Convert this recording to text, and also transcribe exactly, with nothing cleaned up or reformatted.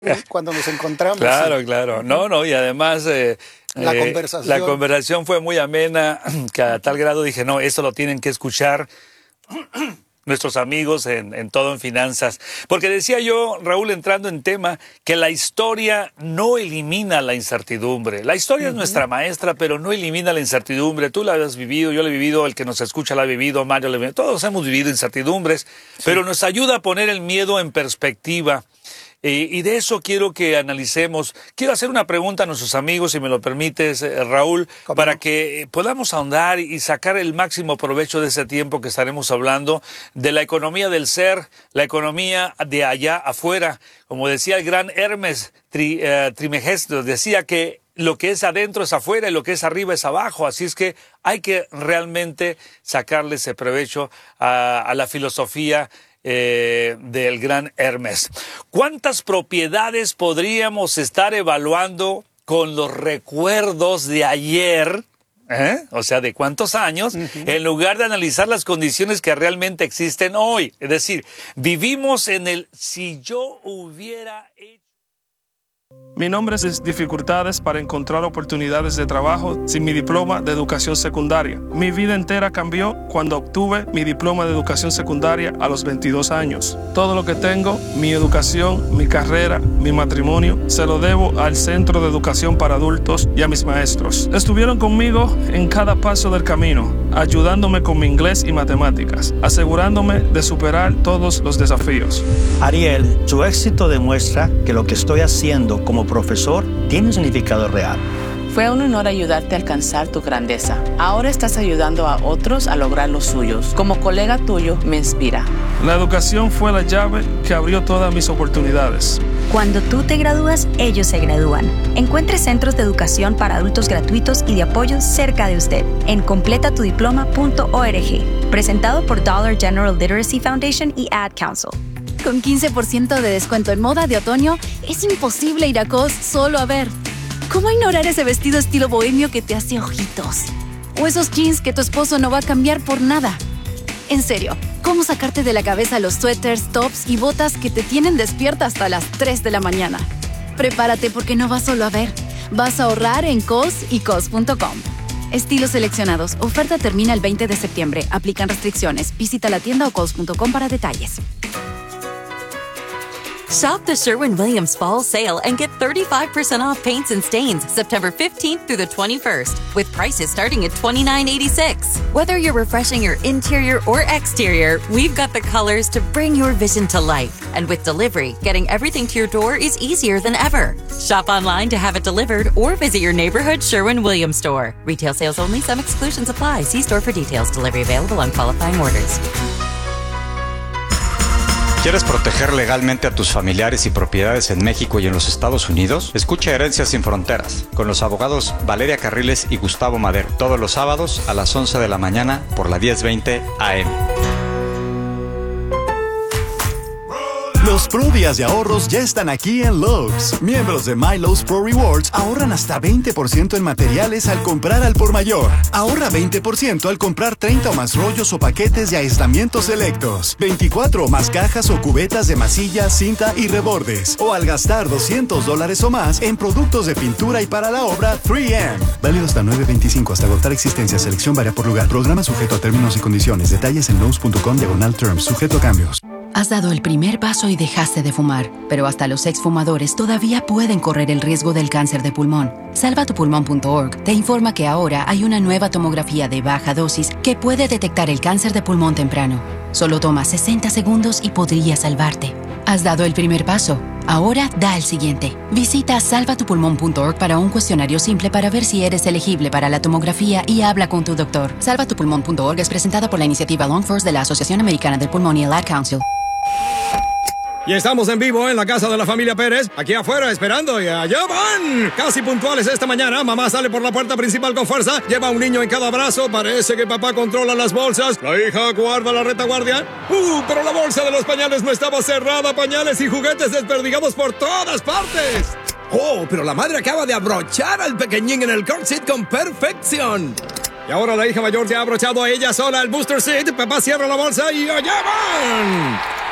cuando nos encontramos. Claro, sí. claro. No, no, y además eh, la, eh, conversación. la conversación fue muy amena, que a tal grado dije, no, esto lo tienen que escuchar nuestros amigos en, en Todo en Finanzas. Porque decía yo, Raúl, entrando en tema, que la historia no elimina la incertidumbre. La historia uh-huh. es nuestra maestra, pero no elimina la incertidumbre. Tú la has vivido, yo la he vivido, el que nos escucha la ha vivido, Mario la ha vivido. Todos hemos vivido incertidumbres, sí. pero nos ayuda a poner el miedo en perspectiva. Eh, y de eso quiero que analicemos. Quiero hacer una pregunta a nuestros amigos, si me lo permites, eh, Raúl, para no? que podamos ahondar y sacar el máximo provecho de ese tiempo que estaremos hablando de la economía del ser, la economía de allá afuera. Como decía el gran Hermes Tri, eh, Trismegisto, decía que lo que es adentro es afuera y lo que es arriba es abajo. Así es que hay que realmente sacarle ese provecho a, a la filosofía Eh, del gran Hermes. ¿Cuántas propiedades podríamos estar evaluando con los recuerdos de ayer? ¿Eh? O sea, ¿de cuántos años? Uh-huh. En lugar de analizar las condiciones que realmente existen hoy. Es decir, vivimos en el si yo hubiera hecho. Mi nombre es Dificultades para encontrar oportunidades de trabajo sin mi diploma de educación secundaria. Mi vida entera cambió cuando obtuve mi diploma de educación secundaria a los veintidós años. Todo lo que tengo, mi educación, mi carrera, mi matrimonio, se lo debo al Centro de Educación para Adultos y a mis maestros. Estuvieron conmigo en cada paso del camino, ayudándome con mi inglés y matemáticas, asegurándome de superar todos los desafíos. Ariel, su éxito demuestra que lo que estoy haciendo como profesor tiene un significado real. Fue un honor ayudarte a alcanzar tu grandeza. Ahora estás ayudando a otros a lograr los suyos. Como colega tuyo, me inspira. La educación fue la llave que abrió todas mis oportunidades. Cuando tú te gradúas, ellos se gradúan. Encuentre centros de educación para adultos gratuitos y de apoyo cerca de usted en completa tu diploma punto org. Presentado por Dollar General Literacy Foundation y Ad Council. Con quince por ciento de descuento en moda de otoño, es imposible ir a Cos solo a ver. ¿Cómo ignorar ese vestido estilo bohemio que te hace ojitos? O esos jeans que tu esposo no va a cambiar por nada. En serio, ¿cómo sacarte de la cabeza los suéteres, tops y botas que te tienen despierta hasta las tres de la mañana? Prepárate porque no vas solo a ver. Vas a ahorrar en Cos y Cos punto com. Estilos seleccionados. Oferta termina el veinte de septiembre. Aplican restricciones. Visita la tienda o cos punto com para detalles. Shop the Sherwin-Williams Fall Sale and get thirty-five percent off paints and stains September fifteenth through the twenty-first, with prices starting at twenty-nine eighty-six. Whether you're refreshing your interior or exterior, we've got the colors to bring your vision to life. And with delivery, getting everything to your door is easier than ever. Shop online to have it delivered or visit your neighborhood Sherwin-Williams store. Retail sales only. Some exclusions apply. See store for details. Delivery available on qualifying orders. ¿Quieres proteger legalmente a tus familiares y propiedades en México y en los Estados Unidos? Escucha Herencias sin Fronteras con los abogados Valeria Carriles y Gustavo Madero todos los sábados a las once de la mañana por la diez veinte A M. Los Pro Días de ahorros ya están aquí en Lowe's. Miembros de My Lowe's Pro Rewards ahorran hasta veinte por ciento en materiales al comprar al por mayor. Ahorra veinte por ciento al comprar treinta o más rollos o paquetes de aislamientos selectos, veinticuatro o más cajas o cubetas de masilla, cinta y rebordes. O al gastar doscientos dólares o más en productos de pintura y para la obra tres eme. Válido hasta nueve veinticinco hasta agotar existencia. Selección varía por lugar. Programa sujeto a términos y condiciones. Detalles en lowes punto com diagonal terms. Sujeto a cambios. Has dado el primer paso y dejaste de fumar, pero hasta los exfumadores todavía pueden correr el riesgo del cáncer de pulmón. salva tu pulmón punto org te informa que ahora hay una nueva tomografía de baja dosis que puede detectar el cáncer de pulmón temprano. Solo toma sesenta segundos y podría salvarte. Has dado el primer paso. Ahora da el siguiente. Visita salva tu pulmón punto org para un cuestionario simple para ver si eres elegible para la tomografía y habla con tu doctor. salva tu pulmón punto org es presentada por la iniciativa Long First de la Asociación Americana del Pulmón y el Ad Council. Y estamos en vivo en la casa de la familia Pérez, aquí afuera esperando, y allá van. Casi puntuales esta mañana, mamá sale por la puerta principal con fuerza, lleva a un niño en cada brazo, parece que papá controla las bolsas, la hija guarda la retaguardia. ¡Uh! Pero la bolsa de los pañales no estaba cerrada, pañales y juguetes desperdigados por todas partes. ¡Oh! Pero la madre acaba de abrochar al pequeñín en el car seat con perfección. Y ahora la hija mayor se ha abrochado a ella sola el booster seat, papá cierra la bolsa y allá van.